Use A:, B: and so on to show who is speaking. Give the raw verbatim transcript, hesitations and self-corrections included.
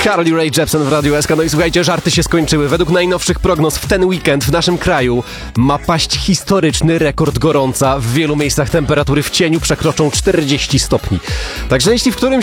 A: Carly Rae Jepsen w Radiu S K. No i słuchajcie, żarty się skończyły. Według najnowszych prognoz w ten weekend w naszym kraju ma paść historyczny rekord gorąca. W wielu miejscach temperatury w cieniu przekroczą czterdzieści stopni. Także jeśli w którymś